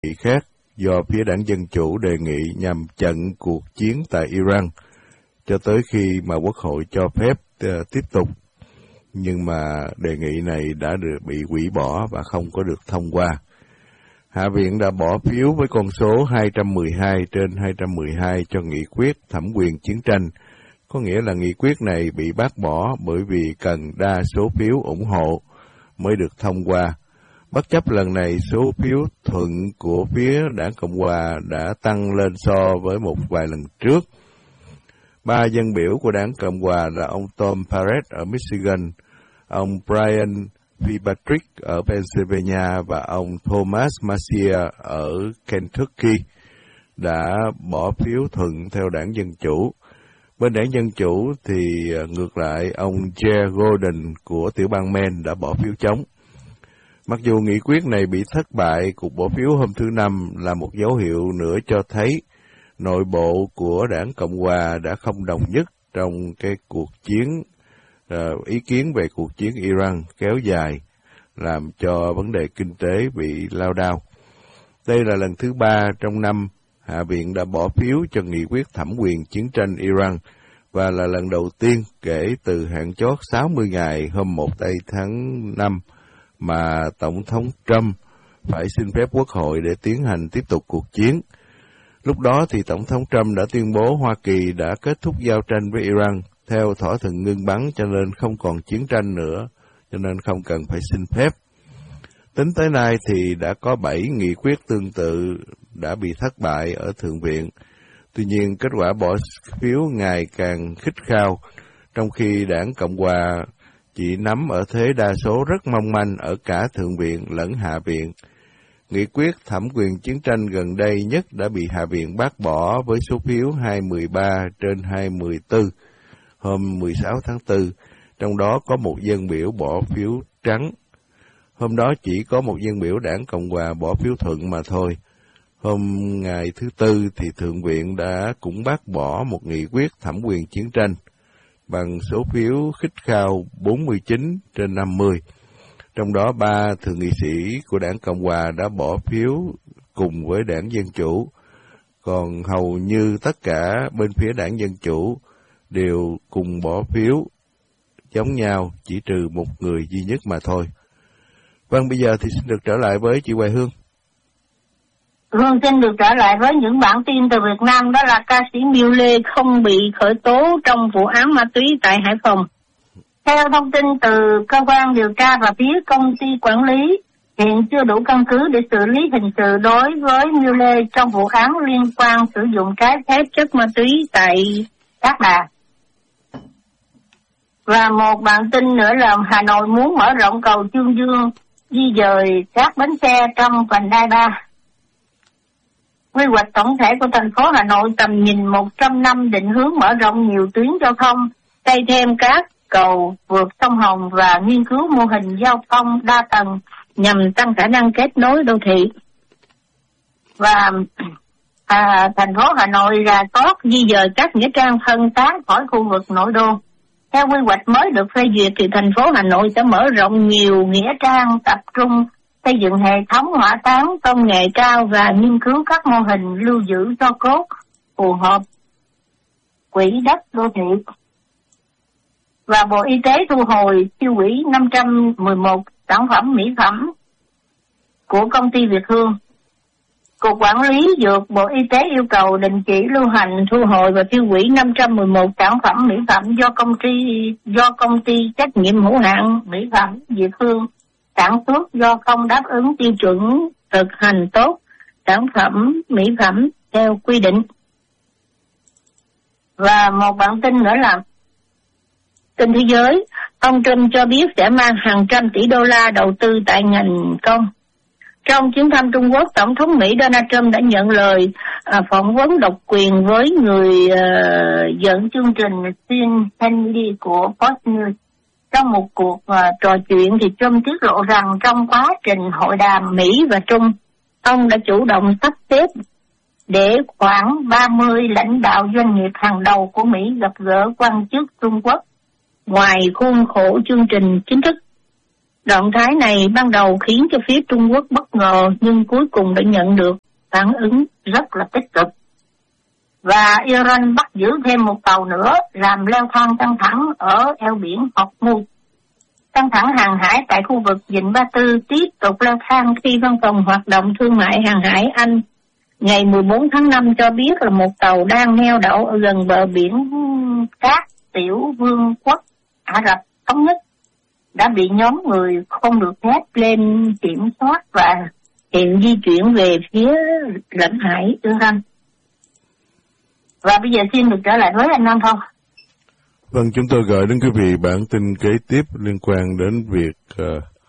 nghị khác do phía đảng Dân Chủ đề nghị nhằm chặn cuộc chiến tại Iran cho tới khi mà Quốc hội cho phép tiếp tục. Nhưng mà đề nghị này đã bị hủy bỏ và không có được thông qua. Hạ viện đã bỏ phiếu với con số 212 trên 212 cho nghị quyết thẩm quyền chiến tranh. Có nghĩa là nghị quyết này bị bác bỏ bởi vì cần đa số phiếu ủng hộ mới được thông qua. Bất chấp lần này số phiếu thuận của phía đảng Cộng Hòa đã tăng lên so với một vài lần trước. 3 dân biểu của đảng Cộng Hòa là ông Tom Barrett ở Michigan, ông Brian Fitzpatrick ở Pennsylvania và ông Thomas Massie ở Kentucky đã bỏ phiếu thuận theo đảng Dân Chủ. Bên đảng Dân Chủ thì ngược lại, ông Joe Gordon của tiểu bang Maine đã bỏ phiếu chống. Mặc dù nghị quyết này bị thất bại, cuộc bỏ phiếu hôm thứ Năm là một dấu hiệu nữa cho thấy nội bộ của đảng Cộng Hòa đã không đồng nhất trong cái cuộc chiến, ý kiến về cuộc chiến Iran kéo dài, làm cho vấn đề kinh tế bị lao đao. Đây là lần thứ 3 trong năm Hạ viện đã bỏ phiếu cho nghị quyết thẩm quyền chiến tranh Iran và là lần đầu tiên kể từ hạn chót 60 ngày hôm 1 tháng 5 mà Tổng thống Trump phải xin phép Quốc hội để tiến hành tiếp tục cuộc chiến. Lúc đó thì Tổng thống Trump đã tuyên bố Hoa Kỳ đã kết thúc giao tranh với Iran theo thỏa thuận ngưng bắn, cho nên không còn chiến tranh nữa, cho nên không cần phải xin phép. Tính tới nay thì đã có 7 nghị quyết tương tự đã bị thất bại ở Thượng viện. Tuy nhiên, kết quả bỏ phiếu ngày càng khích khao, trong khi đảng Cộng Hòa chỉ nắm ở thế đa số rất mong manh ở cả Thượng viện lẫn Hạ viện. Nghị quyết thẩm quyền chiến tranh gần đây nhất đã bị Hạ viện bác bỏ với số phiếu 213 trên 214 hôm 16 tháng 4, trong đó có một dân biểu bỏ phiếu trắng. Hôm đó chỉ có một dân biểu đảng Cộng Hòa bỏ phiếu thuận mà thôi. Hôm ngày thứ Tư thì Thượng viện đã cũng bác bỏ một nghị quyết thẩm quyền chiến tranh bằng số phiếu khích khao 49 trên 50. Trong đó 3 thượng nghị sĩ của đảng Cộng Hòa đã bỏ phiếu cùng với đảng Dân Chủ, còn hầu như tất cả bên phía đảng Dân Chủ đều cùng bỏ phiếu giống nhau, chỉ trừ một người duy nhất mà thôi. Vâng, bây giờ thì xin được trở lại với chị Hoài Hương. Hương xin được trở lại với những bản tin từ Việt Nam, đó là ca sĩ Miu Lê không bị khởi tố trong vụ án ma túy tại Hải Phòng. Theo thông tin từ cơ quan điều tra và phía công ty quản lý, hiện chưa đủ căn cứ để xử lý hình sự đối với Miu Lê trong vụ án liên quan sử dụng trái phép chất ma túy tại Đắk Lắk. Và một bản tin nữa là Hà Nội muốn mở rộng cầu Chương Dương, di dời các bến xe trong vành đai 3. Quy hoạch tổng thể của thành phố Hà Nội tầm nhìn 100 năm định hướng mở rộng nhiều tuyến giao thông, xây thêm các cầu vượt sông Hồng và nghiên cứu mô hình giao thông đa tầng nhằm tăng khả năng kết nối đô thị. Và thành phố Hà Nội rà soát di dời các nghĩa trang phân tán khỏi khu vực nội đô. Theo quy hoạch mới được phê duyệt thì thành phố Hà Nội sẽ mở rộng nhiều nghĩa trang, tập trung xây dựng hệ thống hỏa táng công nghệ cao và nghiên cứu các mô hình lưu giữ tro cốt phù hợp quỹ đất đô thị. Và Bộ Y tế thu hồi tiêu hủy 511 sản phẩm mỹ phẩm của công ty Việt Hương. Cục Quản lý Dược Bộ Y tế yêu cầu đình chỉ lưu hành, thu hồi và tiêu hủy 511 sản phẩm mỹ phẩm do công ty trách nhiệm hữu hạn mỹ phẩm Việt Hương sản xuất do không đáp ứng tiêu chuẩn thực hành tốt sản phẩm mỹ phẩm theo quy định. Và một bản tin nữa là tin thế giới, ông Trump cho biết sẽ mang hàng trăm tỷ đô la đầu tư tại ngành công. Trong chuyến thăm Trung Quốc, Tổng thống Mỹ Donald Trump đã nhận lời phỏng vấn độc quyền với người dẫn chương trình Sean Hannity của Fox News. Trong một cuộc trò chuyện thì Trump tiết lộ rằng trong quá trình hội đàm Mỹ và Trung, ông đã chủ động sắp xếp để khoảng 30 lãnh đạo doanh nghiệp hàng đầu của Mỹ gặp gỡ quan chức Trung Quốc ngoài khuôn khổ chương trình chính thức. Động thái này ban đầu khiến cho phía Trung Quốc bất ngờ, nhưng cuối cùng đã nhận được phản ứng rất là tích cực. Và Iran bắt giữ thêm một tàu nữa, làm leo thang căng thẳng ở eo biển Hormuz. Căng thẳng hàng hải tại khu vực Vịnh Ba Tư tiếp tục leo thang khi Văn phòng Hoạt động Thương mại Hàng hải Anh ngày 14 tháng 5 cho biết là một tàu đang neo đậu ở gần bờ biển Cát Tiểu Vương quốc Ả Rập Thống Nhất đã bị nhóm người không được phép lên kiểm soát và hiện di chuyển về phía lãnh hải Iran. Và bây giờ xin được trở lại với anh Nam Phong. Vâng, chúng tôi gửi đến quý vị bản tin kế tiếp liên quan đến việc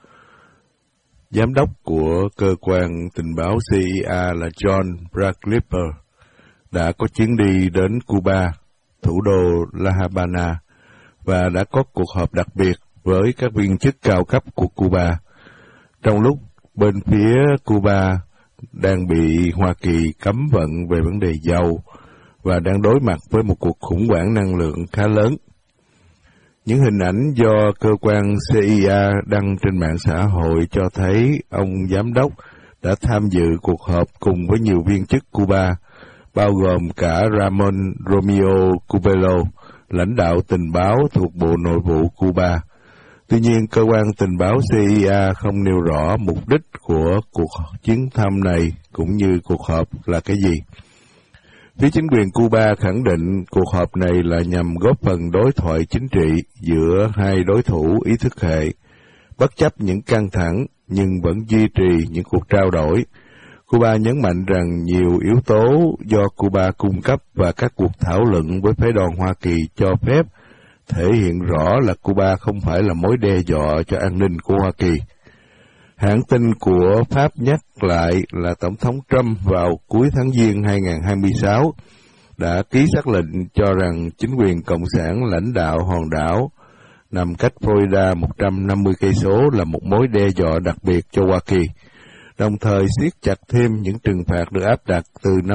giám đốc của cơ quan tình báo CIA là John Bradlipper đã có chuyến đi đến Cuba, thủ đô La Habana, và đã có cuộc họp đặc biệt với các viên chức cao cấp của Cuba. Trong lúc bên phía Cuba đang bị Hoa Kỳ cấm vận về vấn đề dầu và đang đối mặt với một cuộc khủng hoảng năng lượng khá lớn. Những hình ảnh do cơ quan CIA đăng trên mạng xã hội cho thấy ông giám đốc đã tham dự cuộc họp cùng với nhiều viên chức Cuba, bao gồm cả Ramon Romeo Cubelo, lãnh đạo tình báo thuộc Bộ Nội vụ Cuba. Tuy nhiên, cơ quan tình báo CIA không nêu rõ mục đích của cuộc chuyến thăm này cũng như cuộc họp là cái gì. Phía chính quyền Cuba khẳng định cuộc họp này là nhằm góp phần đối thoại chính trị giữa hai đối thủ ý thức hệ, bất chấp những căng thẳng nhưng vẫn duy trì những cuộc trao đổi. Cuba nhấn mạnh rằng nhiều yếu tố do Cuba cung cấp và các cuộc thảo luận với phái đoàn Hoa Kỳ cho phép thể hiện rõ là Cuba không phải là mối đe dọa cho an ninh của Hoa Kỳ. Hãng tin của Pháp nhắc lại là Tổng thống Trump vào cuối tháng Giêng 2026 đã ký sắc lệnh cho rằng chính quyền Cộng sản lãnh đạo hòn đảo nằm cách Florida 150 cây số là một mối đe dọa đặc biệt cho Hoa Kỳ, đồng thời siết chặt thêm những trừng phạt được áp đặt từ năm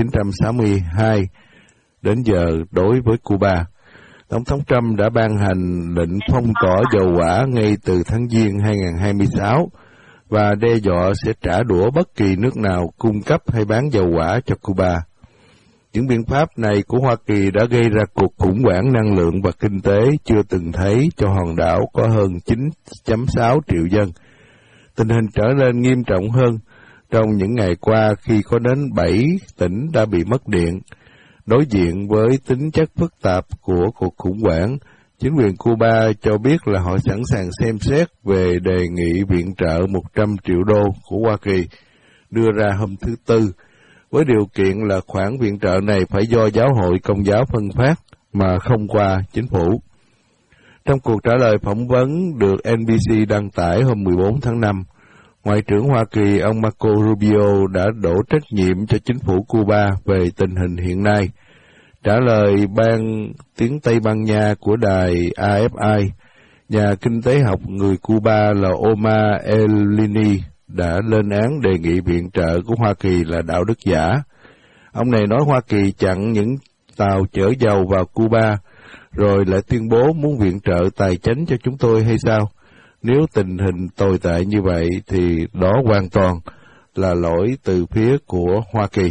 1962 đến giờ đối với Cuba. Tổng thống Trump đã ban hành lệnh phong tỏa dầu hỏa ngay từ tháng Giêng 2026 và đe dọa sẽ trả đũa bất kỳ nước nào cung cấp hay bán dầu hỏa cho Cuba. Những biện pháp này của Hoa Kỳ đã gây ra cuộc khủng hoảng năng lượng và kinh tế chưa từng thấy cho hòn đảo có hơn 9.6 triệu dân. Tình hình trở nên nghiêm trọng hơn trong những ngày qua khi có đến 7 tỉnh đã bị mất điện. Đối diện với tính chất phức tạp của cuộc khủng hoảng, chính quyền Cuba cho biết là họ sẵn sàng xem xét về đề nghị viện trợ 100 triệu đô của Hoa Kỳ đưa ra hôm thứ Tư, với điều kiện là khoản viện trợ này phải do Giáo hội Công giáo phân phát mà không qua chính phủ. Trong cuộc trả lời phỏng vấn được NBC đăng tải hôm 14 tháng 5, Ngoại trưởng Hoa Kỳ ông Marco Rubio đã đổ trách nhiệm cho chính phủ Cuba về tình hình hiện nay. Trả lời ban tiếng Tây Ban Nha của đài AFI, nhà kinh tế học người Cuba là Omar Elini đã lên án đề nghị viện trợ của Hoa Kỳ là đạo đức giả. Ông này nói Hoa Kỳ chặn những tàu chở dầu vào Cuba, rồi lại tuyên bố muốn viện trợ tài chánh cho chúng tôi hay sao? Nếu tình hình tồi tệ như vậy thì đó hoàn toàn là lỗi từ phía của Hoa Kỳ.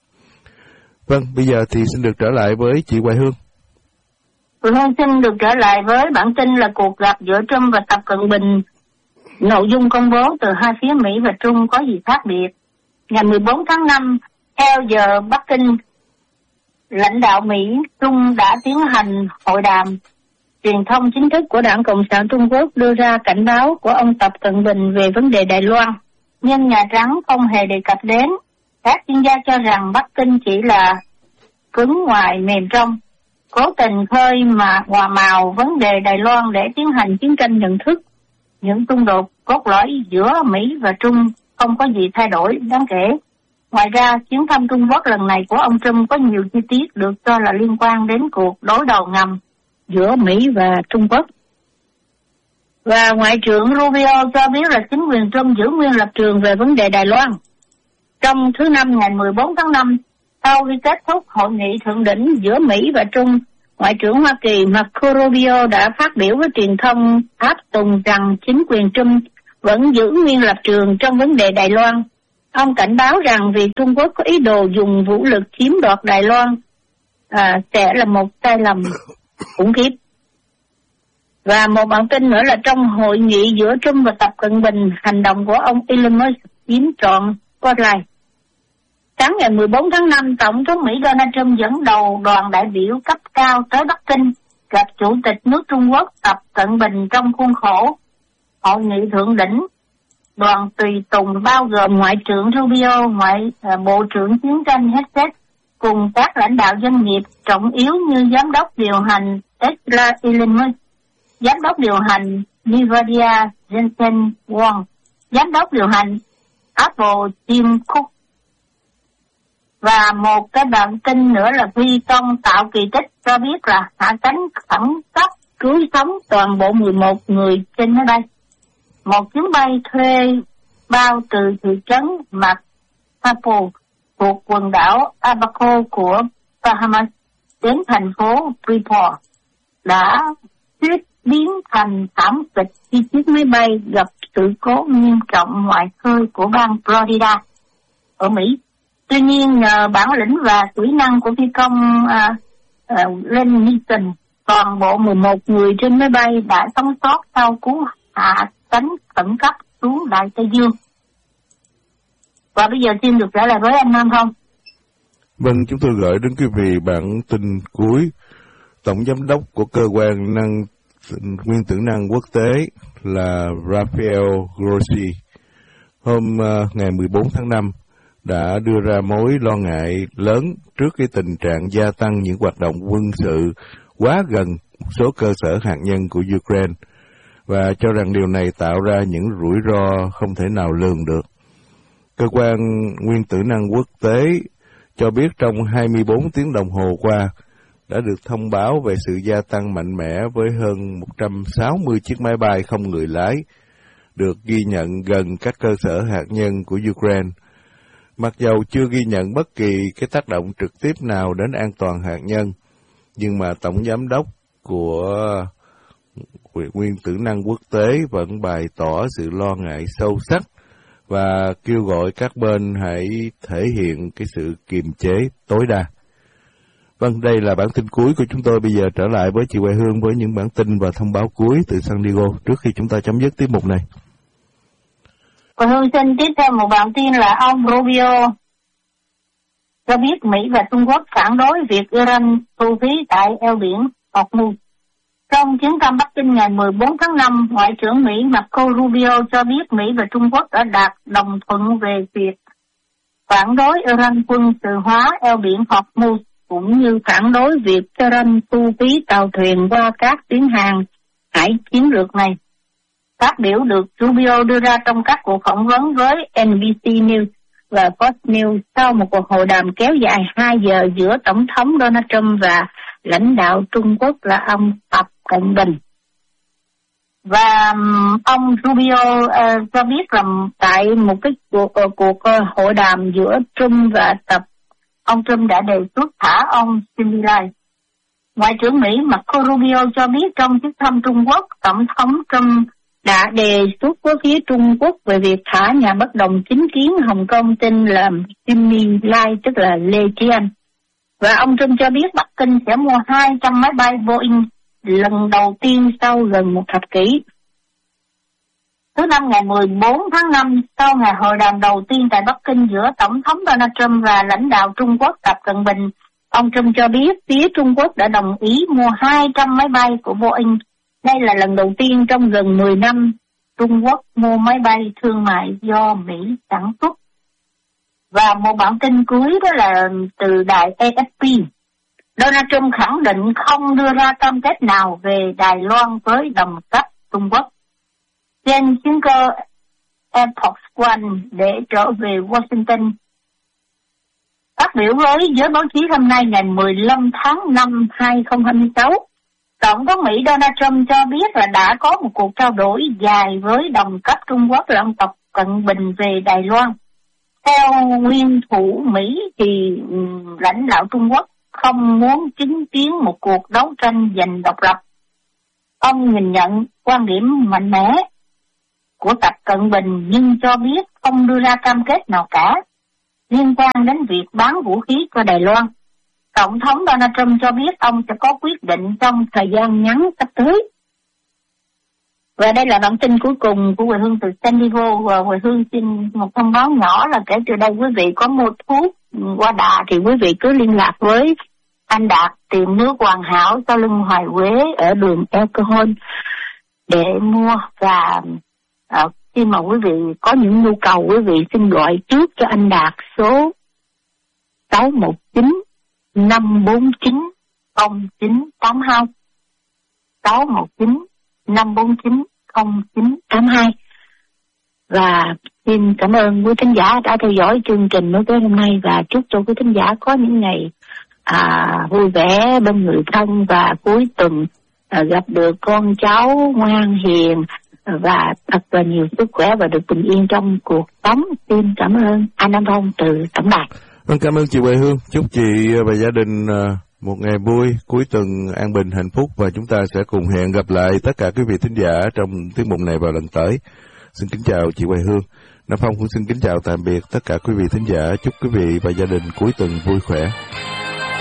Vâng, bây giờ thì xin được trở lại với chị Hoài Hương. Hương xin được trở lại với bản tin là cuộc gặp giữa Trump và Tập Cận Bình. Nội dung công bố từ hai phía Mỹ và Trung có gì khác biệt? Ngày 14 tháng 5, theo giờ Bắc Kinh, lãnh đạo Mỹ, Trung đã tiến hành hội đàm. Truyền thông chính thức của Đảng Cộng sản Trung Quốc đưa ra cảnh báo của ông Tập Cận Bình về vấn đề Đài Loan, nhưng Nhà Trắng không hề đề cập đến. Các chuyên gia cho rằng Bắc Kinh chỉ là cứng ngoài mềm trong, cố tình khơi mà hòa màu vấn đề Đài Loan để tiến hành chiến tranh nhận thức. Những xung đột cốt lõi giữa Mỹ và Trung không có gì thay đổi đáng kể. Ngoài ra, chuyến thăm Trung Quốc lần này của ông Trump có nhiều chi tiết được cho là liên quan đến cuộc đối đầu ngầm giữa Mỹ và Trung Quốc. Và Ngoại trưởng Rubio cho biết là chính quyền Trump giữ nguyên lập trường về vấn đề Đài Loan. Trong thứ Năm ngày 14 tháng 5, sau khi kết thúc hội nghị thượng đỉnh giữa Mỹ và Trung, Ngoại trưởng Hoa Kỳ Marco Rubio đã phát biểu với truyền thông áp tùng rằng chính quyền Trump vẫn giữ nguyên lập trường trong vấn đề Đài Loan. Ông cảnh báo rằng việc Trung Quốc có ý đồ dùng vũ lực chiếm đoạt Đài Loan sẽ là một sai lầm khủng khiếp. Và một bản tin nữa là trong hội nghị giữa Trump và Tập Cận Bình, hành động của ông Elon Musk chiếm trọn spotlight. Sáng ngày 14 tháng 5, Tổng thống Mỹ Donald Trump dẫn đầu đoàn đại biểu cấp cao tới Bắc Kinh gặp Chủ tịch nước Trung Quốc Tập Cận Bình trong khuôn khổ hội nghị thượng đỉnh. Đoàn tùy tùng bao gồm Ngoại trưởng Rubio, Bộ trưởng Chiến tranh Hesed cùng các lãnh đạo doanh nghiệp trọng yếu như Giám đốc điều hành Tesla Elon Musk, Giám đốc điều hành Nvidia Jensen Huang, Giám đốc điều hành Apple Tim Cook. Và một cái bản tin nữa là phi công tạo kỳ tích cho biết là hạ cánh khẩn cấp cứu sống toàn bộ 11 người trên máy bay. Một chuyến bay thuê bao từ thị trấn Macapo thuộc quần đảo Abaco của Bahamas đến thành phố Freeport đã suýt biến thành thảm kịch khi chiếc máy bay gặp sự cố nghiêm trọng ngoài khơi của bang Florida ở Mỹ. Tuy nhiên nhờ bản lĩnh và kỹ năng của phi công Len Newton, toàn bộ 11 người trên máy bay đã sống sót sau cú hạ cánh khẩn cấp xuống Đại Tây Dương. Và bây giờ xin được trả lời với anh Nam không? Vâng, chúng tôi gửi đến quý vị bản tin cuối. Tổng giám đốc của cơ quan nguyên tử năng quốc tế là Rafael Grossi hôm ngày 14 tháng 5 đã đưa ra mối lo ngại lớn trước cái tình trạng gia tăng những hoạt động quân sự quá gần một số cơ sở hạt nhân của Ukraine và cho rằng điều này tạo ra những rủi ro không thể nào lường được. Cơ quan nguyên tử năng quốc tế cho biết trong 24 tiếng đồng hồ qua đã được thông báo về sự gia tăng mạnh mẽ với hơn 160 chiếc máy bay không người lái được ghi nhận gần các cơ sở hạt nhân của Ukraine. Mặc dầu chưa ghi nhận bất kỳ cái tác động trực tiếp nào đến an toàn hạt nhân, nhưng mà Tổng giám đốc của nguyên tử năng quốc tế vẫn bày tỏ sự lo ngại sâu sắc và kêu gọi các bên hãy thể hiện cái sự kiềm chế tối đa. Vâng, đây là bản tin cuối của chúng tôi. Bây giờ trở lại với chị Hoài Hương với những bản tin và thông báo cuối từ San Diego trước khi chúng ta chấm dứt tiết mục này. Còn Hương xin tiếp theo một bản tin là ông Rubio cho biết Mỹ và Trung Quốc phản đối việc Iran thu phí tại eo biển Hormuz. Trong chuyến thăm Bắc Kinh ngày 14 tháng 5, Ngoại trưởng Mỹ Marco Rubio cho biết Mỹ và Trung Quốc đã đạt đồng thuận về việc phản đối Iran quân sự hóa eo biển Hormuz, cũng như phản đối việc Iran thu phí tàu thuyền qua các tuyến hàng hải chiến lược này. Phát biểu được Rubio đưa ra trong các cuộc phỏng vấn với NBC News và Fox News sau một cuộc hội đàm kéo dài 2 giờ giữa Tổng thống Donald Trump và lãnh đạo Trung Quốc là ông Tập Cận Bình. Và ông Rubio cho biết là tại một cái cuộc hội đàm giữa Trump và Tập, ông Trump đã đề xuất thả ông Similai. Ngoại trưởng Mỹ Marco Rubio cho biết trong chuyến thăm Trung Quốc, Tổng thống Trump đã đề xuất với phía Trung Quốc về việc thả nhà bất đồng chính kiến Hồng Kông tên là Jimmy Lai, tức là Lê Trí Anh. Và ông Trump cho biết Bắc Kinh sẽ mua 200 máy bay Boeing lần đầu tiên sau gần một thập kỷ. Thứ năm ngày 14 tháng 5, sau ngày hội đàm đầu tiên tại Bắc Kinh giữa Tổng thống Donald Trump và lãnh đạo Trung Quốc Tập Cận Bình, ông Trump cho biết phía Trung Quốc đã đồng ý mua 200 máy bay của Boeing. Đây là lần đầu tiên trong gần 10 năm Trung Quốc mua máy bay thương mại do Mỹ sản xuất. Và một bản tin cuối đó là từ đài AFP. Donald Trump khẳng định không đưa ra cam kết nào về Đài Loan với đồng cấp Trung Quốc. Trên chuyến cơ Air Force One để trở về Washington, phát biểu với giới báo chí hôm nay ngày 15 tháng 5 2026, Tổng thống Mỹ Donald Trump cho biết là đã có một cuộc trao đổi dài với đồng cấp Trung Quốc là ông Tập Cận Bình về Đài Loan. Theo nguyên thủ Mỹ thì lãnh đạo Trung Quốc không muốn chứng kiến một cuộc đấu tranh giành độc lập. Ông nhìn nhận quan điểm mạnh mẽ của Tập Cận Bình nhưng cho biết không đưa ra cam kết nào cả liên quan đến việc bán vũ khí cho Đài Loan. Tổng thống Donald Trump cho biết ông sẽ có quyết định trong thời gian ngắn sắp tới. Và đây là bản tin cuối cùng của Huệ Hương từ San Diego, và Huệ Hương xin một thông báo nhỏ là kể từ đây quý vị có mua thuốc qua đà thì quý vị cứ liên lạc với anh Đạt tiệm nước hoàn hảo sau lưng Hoài Quế ở đường Alcohol để mua. Và khi mà quý vị có những nhu cầu, quý vị xin gọi trước cho anh Đạt số 619 549 0982 619 549 0982. Và xin cảm ơn quý thính giả đã theo dõi chương trình mới tới hôm nay, và chúc cho quý thính giả có những ngày vui vẻ bên người thân, và cuối tuần gặp được con cháu ngoan hiền và thật là nhiều sức khỏe và được bình yên trong cuộc sống. Xin cảm ơn anh Nam Phong từ tổng đài. Vâng, cảm ơn chị Huệ Hương. Chúc chị và gia đình một ngày vui, cuối tuần an bình hạnh phúc, và chúng ta sẽ cùng hẹn gặp lại tất cả quý vị thính giả trong tiết mục này vào lần tới. Xin kính chào chị Huệ Hương. Nam Phong cũng xin kính chào tạm biệt tất cả quý vị thính giả. Chúc quý vị và gia đình cuối tuần vui khỏe.